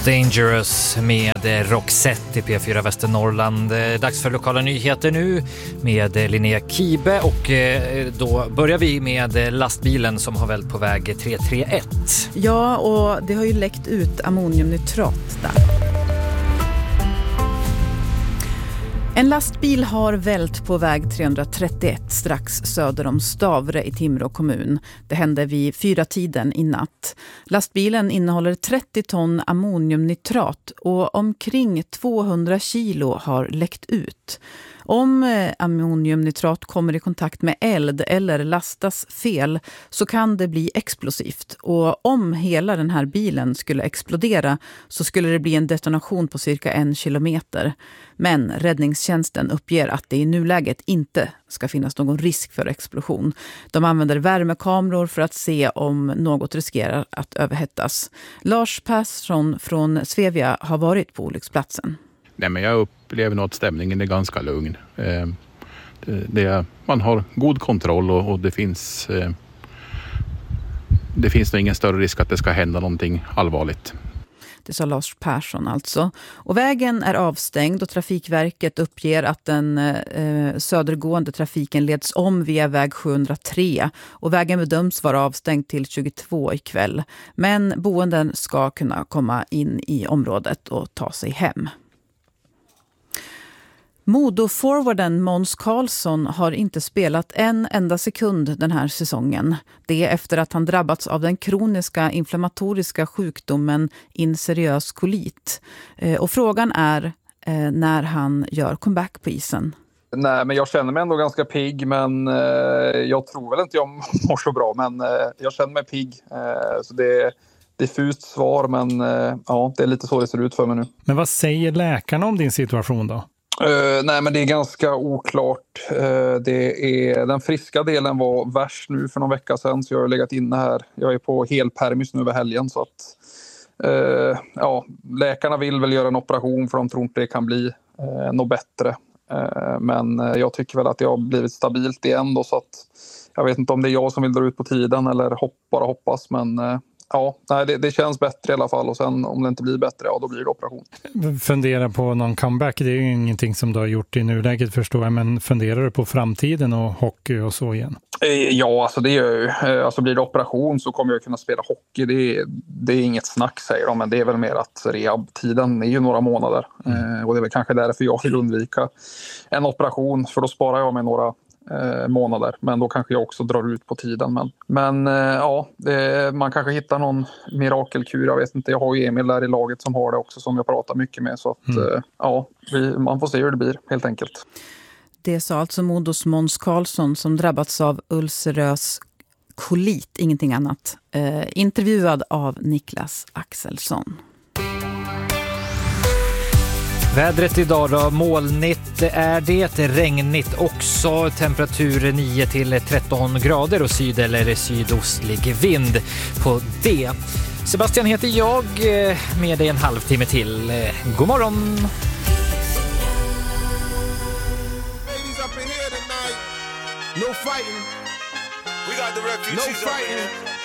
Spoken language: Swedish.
Dangerous med Roxette i P4 Västernorrland. Dags för lokala nyheter nu med Linnea Kibe, och då börjar vi med lastbilen som har vält på väg 331. Ja, och det har ju läckt ut ammoniumnitrat där. En lastbil har vält på väg 331 strax söder om Stavre i Timrå kommun. Det hände vid 4-tiden i natt. Lastbilen innehåller 30 ton ammoniumnitrat och omkring 200 kilo har läckt ut. Om ammoniumnitrat kommer i kontakt med eld eller lastas fel så kan det bli explosivt. Och om hela den här bilen skulle explodera så skulle det bli en detonation på cirka 1 kilometer. Men räddningstjänsten uppger att det i nuläget inte ska finnas någon risk för explosion. De använder värmekameror för att se om något riskerar att överhettas. Lars Persson från Svevia har varit på olycksplatsen. Nej, men jag upplever nog att stämningen är ganska lugn. Man har god kontroll och det finns nog ingen större risk att det ska hända någonting allvarligt. Det sa Lars Persson alltså. Och vägen är avstängd och Trafikverket uppger att den södergående trafiken leds om via väg 703. Och vägen bedöms vara avstängd till 22 ikväll. Men boenden ska kunna komma in i området och ta sig hem. Modo-forwarden Måns Karlsson har inte spelat en enda sekund den här säsongen. Det är efter att han drabbats av den kroniska inflammatoriska sjukdomen infektiös kolit. Och frågan är när han gör comeback på isen. Nej, men jag känner mig ändå ganska pigg, men jag tror väl inte jag mår så bra, men jag känner mig pigg. Så det är diffust svar, men ja, det är lite så det ser ut för mig nu. Men vad säger läkarna om din situation då? Nej, men det är ganska oklart. Den friska delen var värst nu för någon vecka sedan, så jag har legat inne här. Jag är på helpermis nu över helgen, så att läkarna vill väl göra en operation för de tror inte det kan bli något bättre. Men jag tycker väl att jag har blivit stabilt igen då, så att jag vet inte om det är jag som vill dra ut på tiden eller bara hoppas, men det känns bättre i alla fall, och sen om det inte blir bättre, då blir det operation. Fundera på någon comeback, det är ju ingenting som du har gjort i nuläget förstår jag, men funderar du på framtiden och hockey och så igen? Ja, alltså det gör ju. Alltså blir det operation så kommer jag kunna spela hockey, det är inget snack säger de, men det är väl mer att rehab-tiden är ju några månader. Och det är väl kanske därför jag vill undvika en operation, för då sparar jag mig några månader, men då kanske jag också drar ut på tiden, men man kanske hittar någon mirakelkur, jag vet inte, jag har ju Emil där i laget som har det också, som jag pratar mycket med, så att man får se hur det blir helt enkelt. Det sa alltså Modos Måns Karlsson som drabbats av ulcerös kolit, ingenting annat, intervjuad av Niklas Axelsson. Vädret idag då, molnigt är det, regnigt också, temperatur 9 till 13 grader och syd- eller sydostlig vind på det. Sebastian heter jag, med dig en halvtimme till. God morgon! No fighting. We got the refugees. No fighting.